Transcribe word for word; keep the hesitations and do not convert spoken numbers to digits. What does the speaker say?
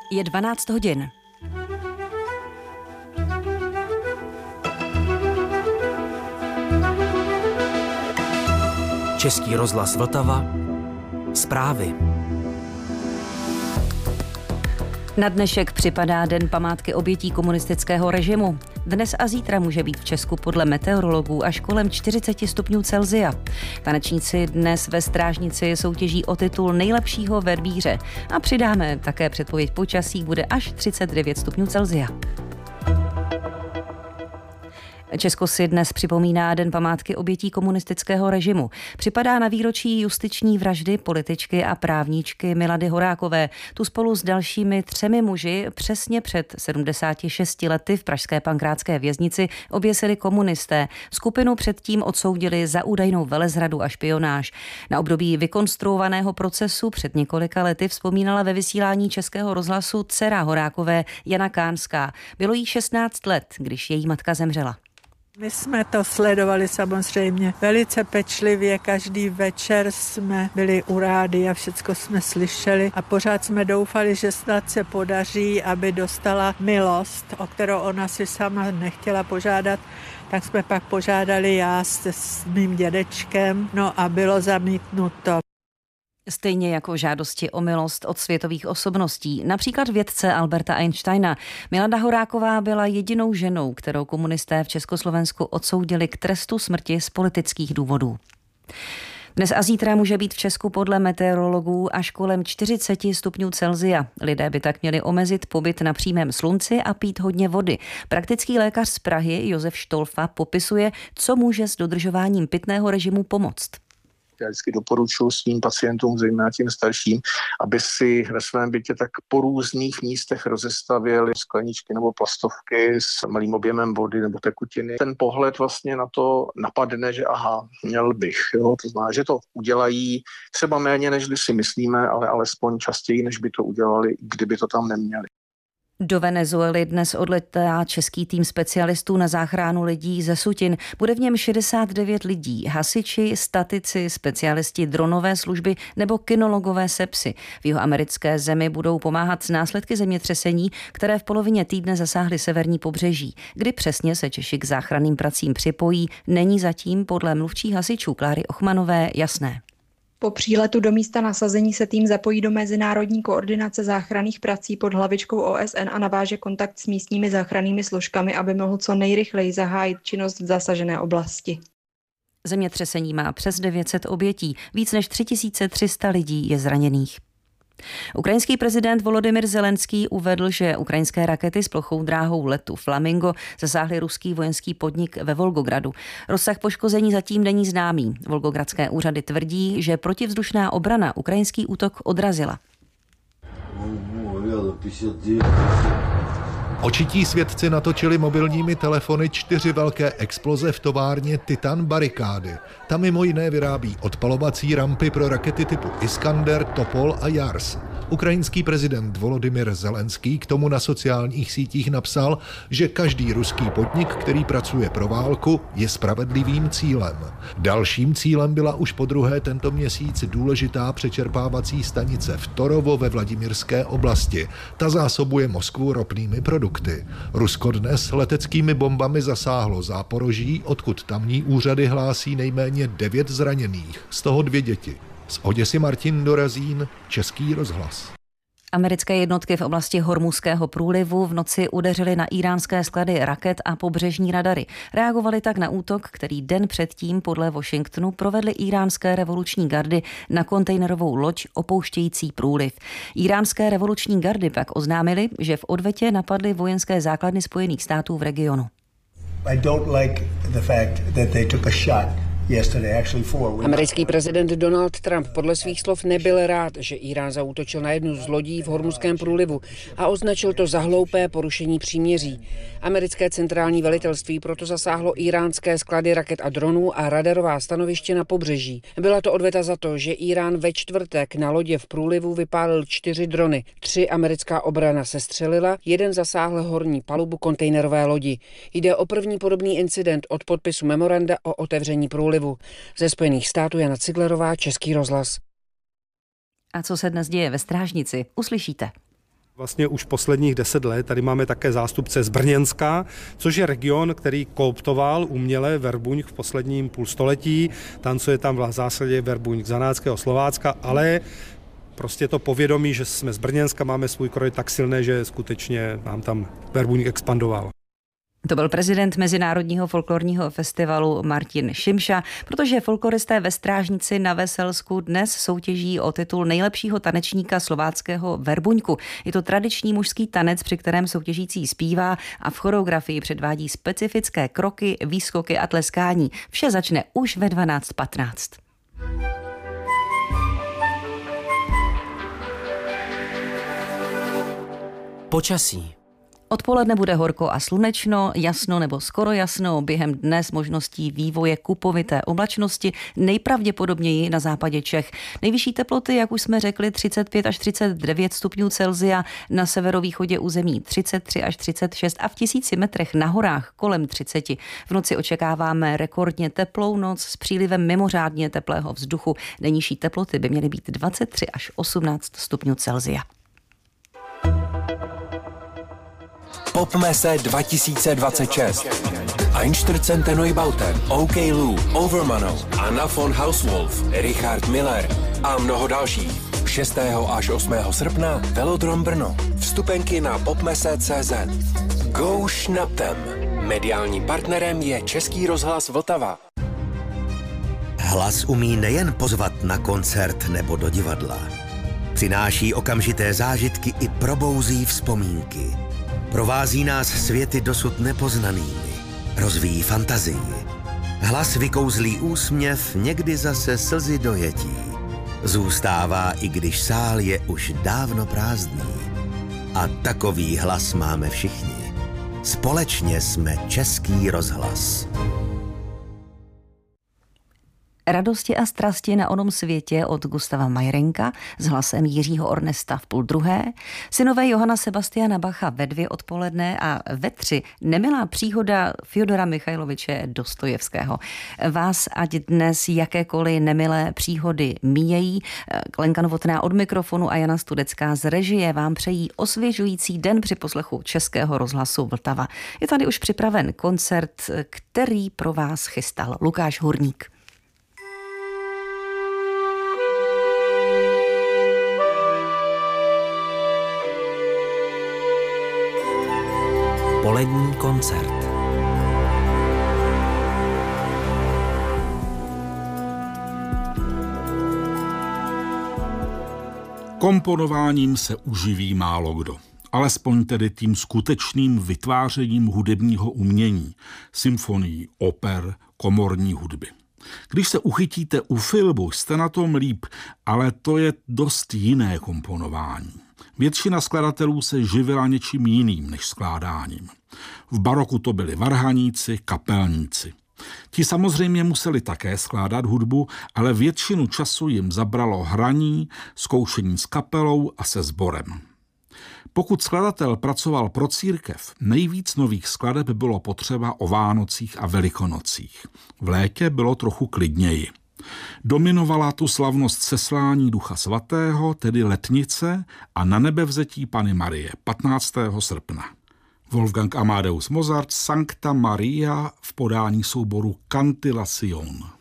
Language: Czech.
Je dvanáct hodin. Český rozhlas Vltava. Zprávy. Na dnešek připadá Den památky obětí komunistického režimu. Dnes a zítra může být v Česku podle meteorologů až kolem čtyřicet stupňů Celsia. Tanečníci dnes ve Strážnici soutěží o titul nejlepšího verbíře. A přidáme také předpověď počasí, bude až třicet devět stupňů Celsia. Česko si dnes připomíná Den památky obětí komunistického režimu. Připadá na výročí justiční vraždy političky a právníčky Milady Horákové. Tu spolu s dalšími třemi muži přesně před sedmdesáti šesti lety v pražské Pankrátské věznici oběsili komunisté. Skupinu předtím odsoudili za údajnou velezradu a špionáž. Na období vykonstruovaného procesu před několika lety vzpomínala ve vysílání Českého rozhlasu dcera Horákové Jana Kánská. Bylo jí šestnáct let, když její matka zemřela. My jsme to sledovali samozřejmě velice pečlivě, každý večer jsme byli u rádia, všecko jsme slyšeli a pořád jsme doufali, že snad se podaří, aby dostala milost, o kterou ona si sama nechtěla požádat, tak jsme pak požádali já s, s mým dědečkem, no a bylo zamítnuto. Stejně jako žádosti o milost od světových osobností, například vědce Alberta Einsteina. Milada Horáková byla jedinou ženou, kterou komunisté v Československu odsoudili k trestu smrti z politických důvodů. Dnes a zítra může být v Česku podle meteorologů až kolem čtyřicet stupňů Celsia. Lidé by tak měli omezit pobyt na přímém slunci a pít hodně vody. Praktický lékař z Prahy Josef Štolfa popisuje, co může s dodržováním pitného režimu pomoct. Já vždycky doporučuji svým pacientům, zejména tím starším, aby si ve svém bytě tak po různých místech rozestavili skleničky nebo plastovky s malým objemem vody nebo tekutiny. Ten pohled vlastně na to napadne, že aha, měl bych. Jo? To znamená, že to udělají třeba méně, než si myslíme, ale alespoň častěji, než by to udělali, kdyby to tam neměli. Do Venezuely dnes odletá český tým specialistů na záchranu lidí ze sutin. Bude v něm šedesát devět lidí, hasiči, statici, specialisti dronové služby nebo kynologové se psy. V jihoamerické zemi budou pomáhat s následky zemětřesení, které v polovině týdne zasáhly severní pobřeží. Kdy přesně se Češi k záchranným pracím připojí, není zatím podle mluvčí hasičů Kláry Ochmanové jasné. Po příletu do místa nasazení se tým zapojí do mezinárodní koordinace záchranných prací pod hlavičkou O S N a naváže kontakt s místními záchrannými složkami, aby mohl co nejrychleji zahájit činnost v zasažené oblasti. Zemětřesení má přes devět set obětí, víc než tři tisíce tři sta lidí je zraněných. Ukrajinský prezident Volodymyr Zelenský uvedl, že ukrajinské rakety s plochou dráhou letu Flamingo zasáhly ruský vojenský podnik ve Volgogradu. Rozsah poškození zatím není známý. Volgogradské úřady tvrdí, že protivzdušná obrana ukrajinský útok odrazila. Očití svědci natočili mobilními telefony čtyři velké exploze v továrně Titan Barikády. Ta mimo jiné vyrábí odpalovací rampy pro rakety typu Iskander, Topol a Jars. Ukrajinský prezident Volodymyr Zelenský k tomu na sociálních sítích napsal, že každý ruský podnik, který pracuje pro válku, je spravedlivým cílem. Dalším cílem byla už podruhé tento měsíc důležitá přečerpávací stanice v Torovo ve Vladimirské oblasti. Ta zásobuje Moskvu ropnými produkty. Rusko dnes leteckými bombami zasáhlo Záporoží, odkud tamní úřady hlásí nejméně devět zraněných, z toho dvě děti. Z Oděsy Martin Dorazín, Český rozhlas. Americké jednotky v oblasti Hormuzského průlivu v noci udeřily na íránské sklady raket a pobřežní radary. Reagovali tak na útok, který den předtím podle Washingtonu provedly íránské revoluční gardy na kontejnerovou loď opouštějící průliv. Íránské revoluční gardy pak oznámily, že v odvetě napadly vojenské základny Spojených států v regionu. I don't like the fact that they took a shot. Americký prezident Donald Trump podle svých slov nebyl rád, že Írán zaútočil na jednu z lodí v Hormuzském průlivu a označil to za hloupé porušení příměří. Americké centrální velitelství proto zasáhlo íránské sklady raket a dronů a radarová stanoviště na pobřeží. Byla to odveta za to, že Írán ve čtvrtek na lodě v průlivu vypálil čtyři drony. Tři americká obrana sestřelila, jeden zasáhl horní palubu kontejnerové lodi. Jde o první podobný incident od podpisu memoranda o otevření průlivu. Ze Spojených států Jana Ciglerová, Český rozhlas. A co se dnes děje ve Strážnici, uslyšíte. Vlastně už posledních deset let tady máme také zástupce z Brněnska, což je region, který kooptoval uměle verbuňk v posledním půlstoletí. Tancuje tam v zásadě verbuňk zanáckého Slovácka, ale prostě to povědomí, že jsme z Brněnska, máme svůj kroj tak silné, že skutečně nám tam verbuňk expandoval. To byl prezident Mezinárodního folklorního festivalu Martin Šimša, protože folkloristé ve Strážnici na Veselsku dnes soutěží o titul nejlepšího tanečníka slováckého verbuňku. Je to tradiční mužský tanec, při kterém soutěžící zpívá a v choreografii předvádí specifické kroky, výskoky a tleskání. Vše začne už ve dvanáct patnáct. Počasí. Odpoledne bude horko a slunečno, jasno nebo skoro jasno, během dne s možností vývoje kupovité oblačnosti, nejpravděpodobněji na západě Čech. Nejvyšší teploty, jak už jsme řekli, třicet pět až třicet devět stupňů Celsia, na severovýchodě území třicet tři až třicet šest a v tisíci metrech na horách kolem třicet. V noci očekáváme rekordně teplou noc s přílivem mimořádně teplého vzduchu. Nejnižší teploty by měly být dvacet tři až osmnáct stupňů Celsia. Popmesse dva tisíce dvacet šest. Einstürzende Neubauten, OK Lou, Overmano, Anna von Hauswolf, Richard Miller a mnoho dalších. šestého až osmého srpna Velodrom Brno. Vstupenky na popmesse tečka cé zet. Go Schnaptem. Mediálním partnerem je Český rozhlas Vltava. Hlas umí nejen pozvat na koncert nebo do divadla. Přináší okamžité zážitky i probouzí vzpomínky. Provází nás světy dosud nepoznanými. Rozvíjí fantazii. Hlas vykouzlí úsměv, někdy zase slzy dojetí. Zůstává, i když sál je už dávno prázdný. A takový hlas máme všichni. Společně jsme Český rozhlas. Radosti a strasti na onom světě od Gustava Mayrenka s hlasem Jiřího Ornesta v půl druhé, synové Johana Sebastiana Bacha ve dvě odpoledne a ve tři nemilá příhoda Fjodora Michajloviče Dostojevského. Vás ať dnes jakékoliv nemilé příhody míjejí. Lenka Novotná od mikrofonu a Jana Studecká z režie vám přejí osvěžující den při poslechu Českého rozhlasu Vltava. Je tady už připraven koncert, který pro vás chystal Lukáš Hurník. Polední koncert. Komponováním se uživí málo kdo. Alespoň tedy tím skutečným vytvářením hudebního umění, symfonií, oper, komorní hudby. Když se uchytíte u filmu, jste na tom líp, ale to je dost jiné komponování. Většina skladatelů se živila něčím jiným než skládáním. V baroku to byli varhaníci, kapelníci. Ti samozřejmě museli také skládat hudbu, ale většinu času jim zabralo hraní, zkoušení s kapelou a se sborem. Pokud skladatel pracoval pro církev, nejvíc nových skladeb bylo potřeba o Vánocích a Velikonocích. V létě bylo trochu klidněji. Dominovala tu slavnost seslání Ducha Svatého, tedy letnice, a na nebevzetí Panny Marie patnáctého srpna. Wolfgang Amadeus Mozart Sancta Maria v podání souboru Cantillation.